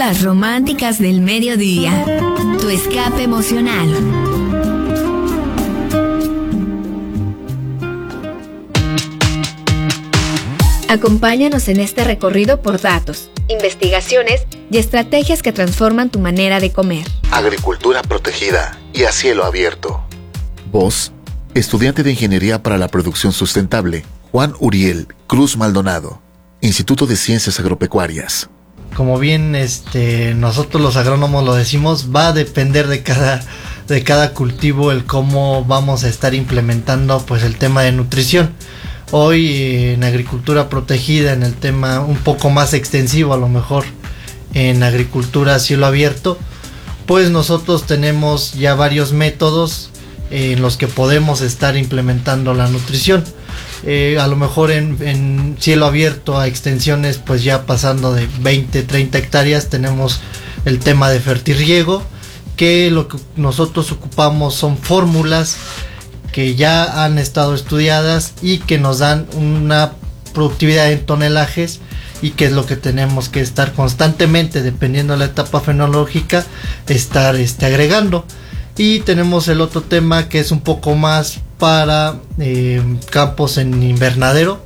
Las románticas del mediodía. Tu escape emocional. Acompáñanos en este recorrido por datos, investigaciones y estrategias que transforman tu manera de comer. Agricultura protegida y a cielo abierto. Voz, estudiante de Ingeniería para la Producción Sustentable, Juan Uriel Cruz Maldonado, Instituto de Ciencias Agropecuarias. Como bien nosotros los agrónomos lo decimos, va a depender de cada cultivo el cómo vamos a estar implementando pues el tema de nutrición. Hoy en agricultura protegida, en el tema un poco más extensivo, a lo mejor en agricultura a cielo abierto, pues nosotros tenemos ya varios métodos en los que podemos estar implementando la nutrición. A lo mejor en cielo abierto a extensiones pues ya pasando de 20, 30 hectáreas tenemos el tema de fertirriego, que lo que nosotros ocupamos son fórmulas que ya han estado estudiadas y que nos dan una productividad en tonelajes, y que es lo que tenemos que estar constantemente, dependiendo de la etapa fenológica, estar agregando. Y tenemos el otro tema que es un poco más para campos en invernadero,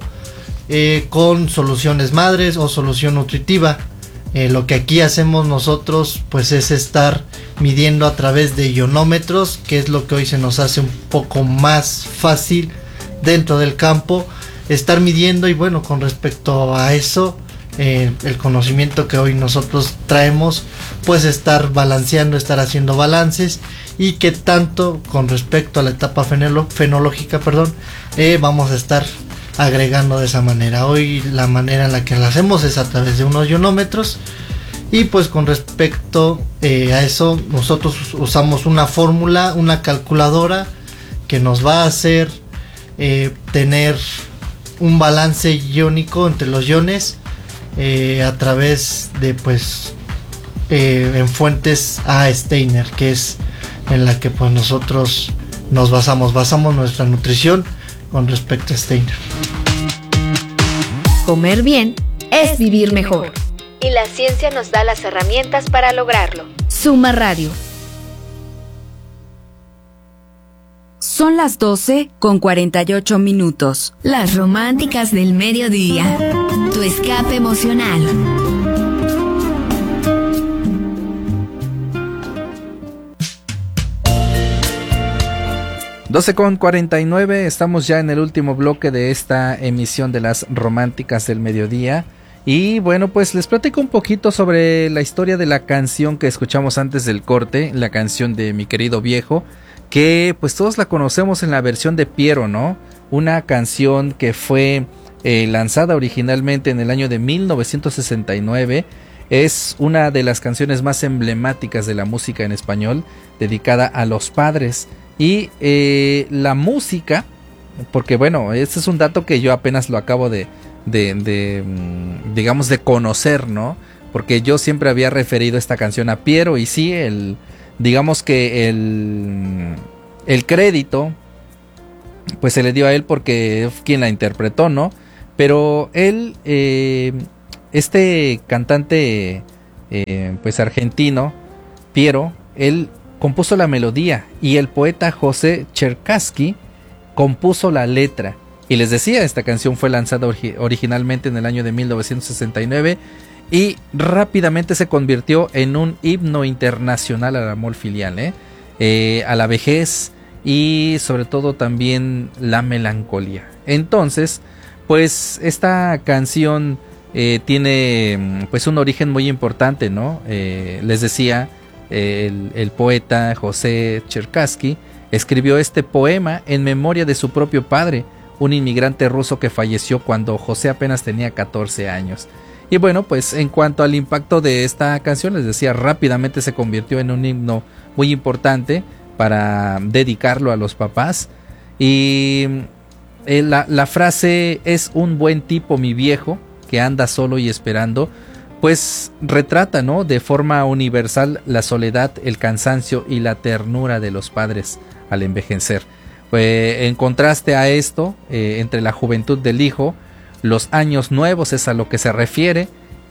con soluciones madres o solución nutritiva. Lo que aquí hacemos nosotros pues es estar midiendo a través de ionómetros, que es lo que hoy se nos hace un poco más fácil dentro del campo, estar midiendo. Y bueno, con respecto a eso, el conocimiento que hoy nosotros traemos, pues estar balanceando, estar haciendo balances, y que tanto con respecto a la etapa fenológica, vamos a estar agregando de esa manera. Hoy la manera en la que lo hacemos es a través de unos ionómetros, y pues con respecto a eso nosotros usamos una fórmula, una calculadora que nos va a hacer tener un balance iónico entre los iones a través de en fuentes A. Steiner, que es en la que pues nosotros nos basamos nuestra nutrición con respecto a Steiner. Comer bien es vivir mejor, y la ciencia nos da las herramientas para lograrlo. Suma Radio. Son las 12:48. Las románticas del mediodía. Tu escape emocional. 12:49, estamos ya en el último bloque de esta emisión de las románticas del mediodía. Y bueno, pues les platico un poquito sobre la historia de la canción que escuchamos antes del corte, la canción de Mi Querido Viejo, que pues todos la conocemos en la versión de Piero, ¿no? Una canción que fue lanzada originalmente en el año de 1969. Es una de las canciones más emblemáticas de la música en español, dedicada a los padres. Y la música, porque bueno, este es un dato que yo apenas lo acabo de conocer, ¿no? Porque yo siempre había referido esta canción a Piero, y sí, digamos que el crédito pues se le dio a él porque es quien la interpretó, ¿no? Pero él, este cantante pues argentino, Piero, él compuso la melodía, y el poeta José Cherkassky compuso la letra. Y les decía, esta canción fue lanzada originalmente en el año de 1969 y rápidamente se convirtió en un himno internacional al amor filial, a la vejez y sobre todo también la melancolía. Entonces, pues esta canción tiene pues un origen muy importante, ¿no? Les decía, el poeta José Cherkassky escribió este poema en memoria de su propio padre, un inmigrante ruso que falleció cuando José apenas tenía 14 años. Y bueno, pues en cuanto al impacto de esta canción, les decía, rápidamente se convirtió en un himno muy importante para dedicarlo a los papás. Y la frase "es un buen tipo mi viejo, que anda solo y esperando", pues retrata, ¿no?, de forma universal la soledad, el cansancio y la ternura de los padres al envejecer. En contraste a esto, entre la juventud del hijo, los años nuevos es a lo que se refiere,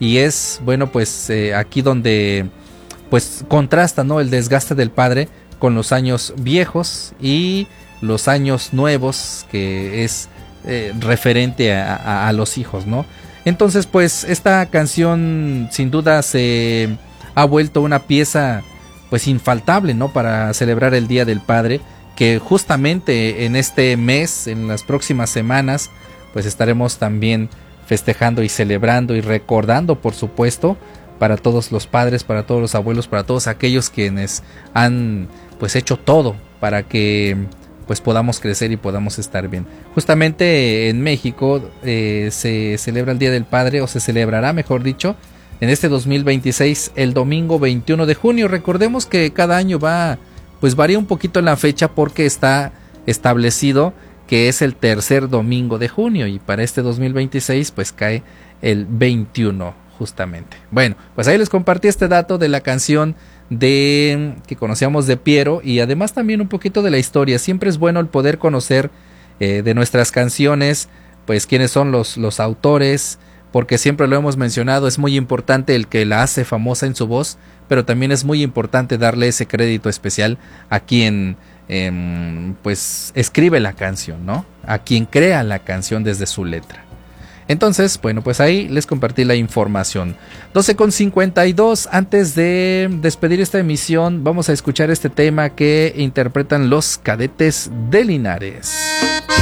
y es, bueno, pues aquí donde pues contrasta, ¿no?, el desgaste del padre con los años viejos y los años nuevos, que es referente a los hijos, ¿no? Entonces, pues esta canción sin duda se ha vuelto una pieza pues infaltable, ¿no?, para celebrar el Día del Padre, que justamente en este mes, en las próximas semanas, pues estaremos también festejando y celebrando y recordando, por supuesto, para todos los padres, para todos los abuelos, para todos aquellos quienes han pues hecho todo para que pues podamos crecer y podamos estar bien. Justamente en México se celebra el Día del Padre, o se celebrará, mejor dicho, en este 2026, el domingo 21 de junio. Recordemos que cada año pues varía un poquito la fecha, porque está establecido que es el tercer domingo de junio, y para este 2026 pues cae el 21 justamente. Bueno, pues ahí les compartí este dato de la canción que conocíamos de Piero, y además también un poquito de la historia. Siempre es bueno el poder conocer de nuestras canciones, pues quiénes son los autores, porque siempre lo hemos mencionado, es muy importante el que la hace famosa en su voz, pero también es muy importante darle ese crédito especial a quien pues escribe la canción, ¿no?, a quien crea la canción desde su letra. Entonces, bueno, pues ahí les compartí la información. 12:52, antes de despedir esta emisión, vamos a escuchar este tema que interpretan los Cadetes de Linares.